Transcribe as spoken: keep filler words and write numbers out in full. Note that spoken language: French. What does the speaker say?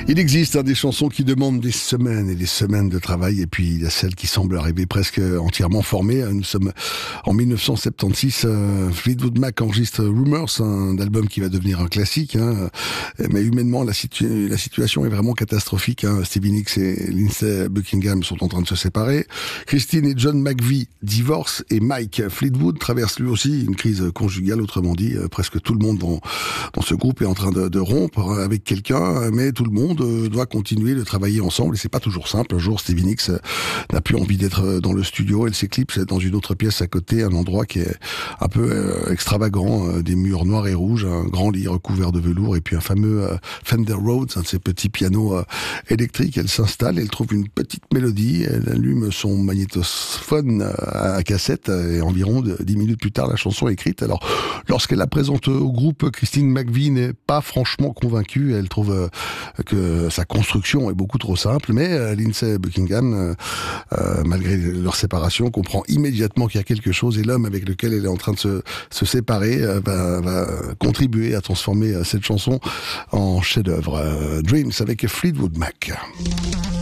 Il existe hein, des chansons qui demandent des semaines et des semaines de travail, et puis il y a celles qui semblent arriver presque entièrement formées. Nous sommes en mille neuf cent soixante-seize, euh, Fleetwood Mac enregistre Rumours, un album qui va devenir un classique, hein. Mais humainement la, situ- la situation est vraiment catastrophique, hein. Stevie Nicks et Lindsey Buckingham sont en train de se séparer, Christine et John McVie divorcent, et Mike Fleetwood traverse lui aussi une crise conjugale. Autrement dit, euh, presque tout le monde dans, dans ce groupe est en train de, de rompre avec quelqu'un, mais tout le monde doit continuer de travailler ensemble, et c'est pas toujours simple. Un jour, Stevie Nicks n'a plus envie d'être dans le studio, elle s'éclipse dans une autre pièce à côté, un endroit qui est un peu euh, extravagant, euh, des murs noirs et rouges, un grand lit recouvert de velours, et puis un fameux euh, Fender Rhodes, un de ces petits pianos euh, électriques. Elle s'installe, elle trouve une petite mélodie, elle allume son magnétophone à cassette, et environ de, dix minutes plus tard, la chanson est écrite. Alors, lorsqu'elle la présente au groupe, Christine McVie n'est pas franchement convaincue, elle trouve euh, que sa construction est beaucoup trop simple, mais euh, Lindsey Buckingham, euh, euh, malgré leur séparation, comprend immédiatement qu'il y a quelque chose, et l'homme avec lequel elle est en train de se, se séparer euh, va, va contribuer à transformer euh, cette chanson en chef-d'œuvre. Euh, Dreams avec Fleetwood Mac.